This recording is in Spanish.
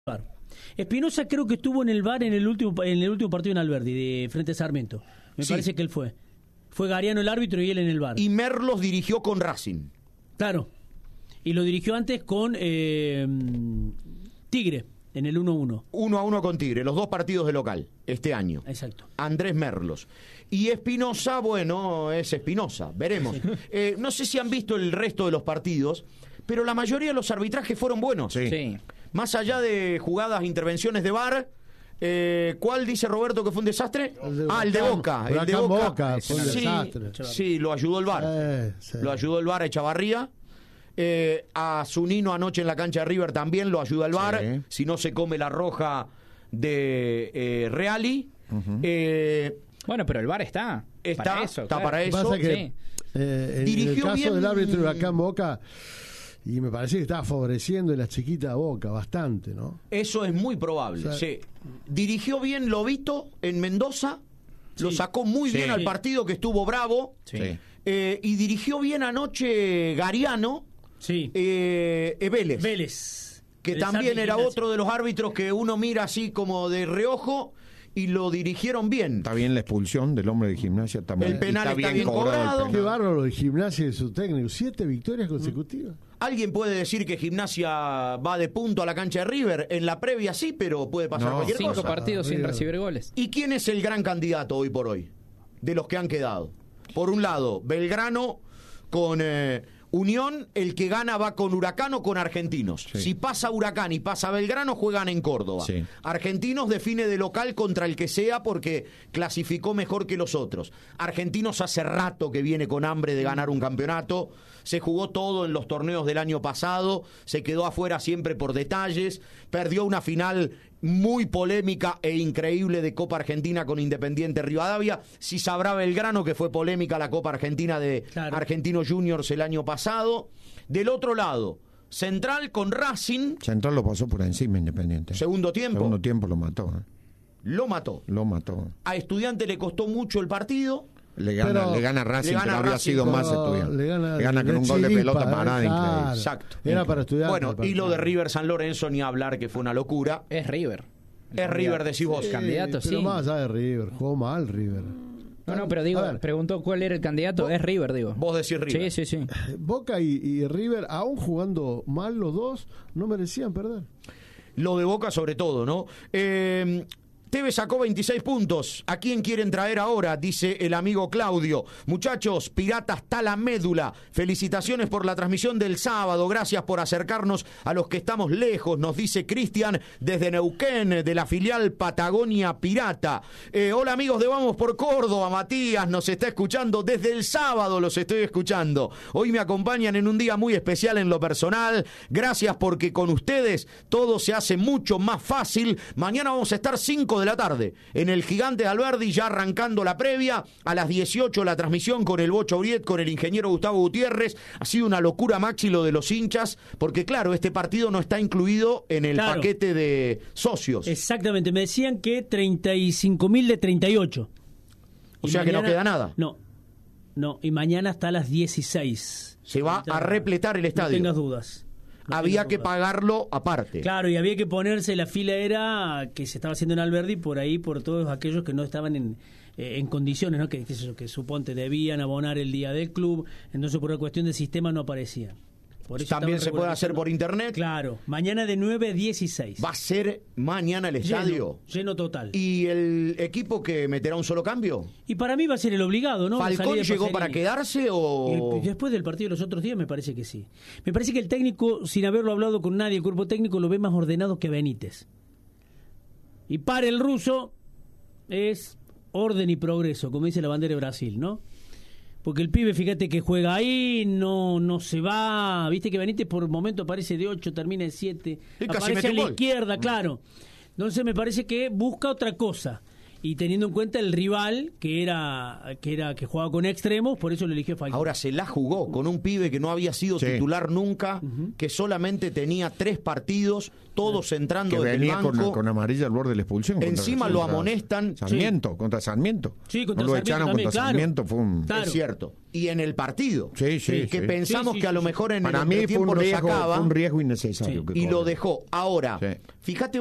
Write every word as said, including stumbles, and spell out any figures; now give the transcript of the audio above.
Espinosa creo que estuvo en el V A R en el último en el último partido en Alberdi de frente a Sarmiento. Me sí. parece que él fue. Fue Gariano el árbitro y él en el V A R. Y Merlos dirigió con Racing. Claro. Y lo dirigió antes con eh, Tigre en el uno a uno. uno a uno con Tigre, los dos partidos de local este año. Exacto. Andrés Merlos. Y Espinosa, bueno, es Espinosa, veremos. Sí. Eh, no sé si han visto el resto de los partidos, pero la mayoría de los arbitrajes fueron buenos. Sí. sí. Más allá de jugadas, intervenciones de V A R, eh, ¿cuál dice Roberto que fue un desastre? El de ah, el de Boca. El de Boca, Boca fue un sí, desastre. Sí, lo ayudó el V A R. Eh, sí. Lo ayudó el V A R a Echavarría. Eh, a Zunino anoche en la cancha de River también lo ayuda el V A R. Sí. Si no se come la roja de eh, Reali. Uh-huh. eh, bueno, pero el V A R está. Está para eso. Está claro. para eso. Pasa que, sí. eh, en Dirigió el caso bien... del árbitro de Huracán Boca, y me parece que estaba favoreciendo en la chiquita Boca bastante, ¿no? Eso es muy probable. O sea, sí. Dirigió bien Lobito en Mendoza. Sí. Lo sacó muy sí. bien al partido, que estuvo bravo. Sí. Eh, y dirigió bien anoche Gariano. Sí. Eh, eh, Vélez. Vélez. Que el también era Gimnasia. Otro de los árbitros que uno mira así como de reojo. Y lo dirigieron bien. Está bien la expulsión del hombre de Gimnasia. Está el penal está, está bien, bien cobrado. cobrado Qué bárbaro de Gimnasia y su técnico. Siete victorias consecutivas. ¿Alguien puede decir que Gimnasia va de punto a la cancha de River? En la previa sí, pero puede pasar no, cualquier cinco cosa. Cinco partidos sin recibir goles. ¿Y quién es el gran candidato hoy por hoy? De los que han quedado. Por un lado, Belgrano con eh, Unión. El que gana va con Huracán o con Argentinos. Sí. Si pasa Huracán y pasa Belgrano, juegan en Córdoba. Sí. Argentinos define de local contra el que sea porque clasificó mejor que los otros. Argentinos hace rato que viene con hambre de ganar un campeonato. Se jugó todo en los torneos del año pasado. Se quedó afuera siempre por detalles. Perdió una final muy polémica e increíble de Copa Argentina con Independiente Rivadavia. Si sabrá Belgrano que fue polémica la Copa Argentina de claro. Argentinos Juniors el año pasado. Del otro lado, Central con Racing. Central lo pasó por encima Independiente. Segundo tiempo. Segundo tiempo lo mató. ¿eh? Lo mató. Lo mató. A Estudiante le costó mucho el partido. Le gana, pero, le gana Racing, le gana pero había Racing, sido pero más Estudiante. Le gana, le gana con un gol de pelota parada. Claro. Exacto. Era para Estudiante. Bueno, y lo de River San Lorenzo, ni hablar, que fue una locura. Es River. Es River, decís vos. Sí, candidato, pero sí. más allá de River. Jugó mal River. No, no, pero digo, preguntó cuál era el candidato. ¿Vos, es River, digo. Vos decís River. Sí, sí, sí. Boca y, y River, aún jugando mal los dos, no merecían perder. Lo de Boca sobre todo, ¿no? Eh... Tevez sacó veintiséis puntos. ¿A quién quieren traer ahora? Dice el amigo Claudio. Muchachos, Pirata hasta la médula. Felicitaciones por la transmisión del sábado. Gracias por acercarnos a los que estamos lejos. Nos dice Cristian desde Neuquén, de la filial Patagonia Pirata. Eh, hola amigos de Vamos por Córdoba. Matías nos está escuchando desde el sábado. Los estoy escuchando. Hoy me acompañan en un día muy especial en lo personal. Gracias porque con ustedes todo se hace mucho más fácil. Mañana vamos a estar cinco de la tarde en el Gigante de Alberdi, ya arrancando la previa. A las dieciocho la transmisión con el Bocho Uriet, con el ingeniero Gustavo Gutiérrez. Ha sido una locura, Maxi, lo de los hinchas, porque claro, este partido no está incluido en el claro. paquete de socios. Exactamente, me decían que treinta y cinco mil de treinta y ocho. O sea mañana, que no queda nada. No, no, y mañana hasta las dieciséis. Se va a repletar el estadio. No tengas dudas. No había que pagarlo aparte. Claro, y había que ponerse, la fila era que se estaba haciendo en Alberdi por ahí, por todos aquellos que no estaban en, eh, en condiciones, ¿no? Que, que, que suponte debían abonar el día del club, entonces por una cuestión de sistema no aparecían. Por eso también se puede hacer por internet. Claro, mañana de nueve a dieciséis. Va a ser mañana el estadio. Lleno, lleno total. ¿Y el equipo que meterá un solo cambio? Y para mí va a ser el obligado, ¿no? ¿Falcón llegó para quedarse o...? Y después del partido de los otros días me parece que sí. Me parece que el técnico, sin haberlo hablado con nadie, el cuerpo técnico lo ve más ordenado que Benítez. Y para el ruso es orden y progreso, como dice la bandera de Brasil, ¿no? Porque el pibe, fíjate que juega ahí, no no se va. Viste que Benítez por momento aparece de ocho, termina de siete. Aparece a la izquierda, claro. Entonces me parece que busca otra cosa. y teniendo en cuenta el rival que era que era que jugaba con extremos, por eso lo eligió Falcón. Ahora se la jugó con un pibe que no había sido Sí. titular nunca, Ujú. que solamente tenía tres partidos, todos entrando Que desde el venía banco. con, con amarilla al borde de la expulsión. contra- Encima lo contra amonestan. Sarmiento, contra Sarmiento. Sí, contra no lo Sarmiento echaron también, contra claro. Sarmiento, fue un... Claro. Es cierto. Y en el partido. Sí, sí, que sí. pensamos Sí, sí, que a lo sí, mejor en Para el mí fue entretiempo un lo riesgo, sacaba fue un riesgo innecesario. Sí. que y lo corre. dejó. Ahora, Sí. fíjate